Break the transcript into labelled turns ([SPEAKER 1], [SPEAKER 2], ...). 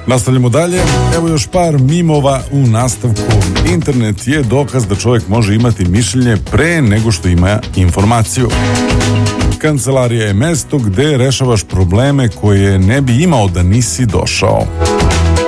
[SPEAKER 1] Nastavljamo dalje. Evo još par mimova u nastavku. Internet je dokaz da čovjek može imati mišljenje pre nego što ima informaciju. Kancelarija je mesto gde rešavaš probleme koje ne bi imao da nisi došao.